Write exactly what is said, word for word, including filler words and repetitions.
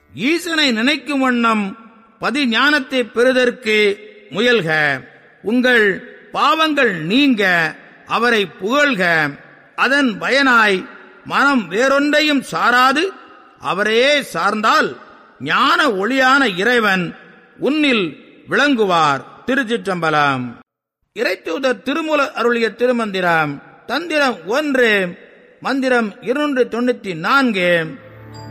ஈசனை நினைக்கும் வண்ணம் பதிஞானத்தை பெறுதற்கு முயல்க. உங்கள் பாவங்கள் நீங்க அவரை புகழ்க. அதன் பயனாய் மனம் வேறொன்றையும் சாராது அவரையே சார்ந்தால் ஞான ஒளியான இறைவன் உன்னில் விளங்குவார். திருச்சிற்றம்பலம். இறைத்தூதர் திருமூலர் அருளிய திருமந்திரம். தந்திரம் ஒன்று, மந்திரம் இருநூற்று தொண்ணூத்தி நான்கு.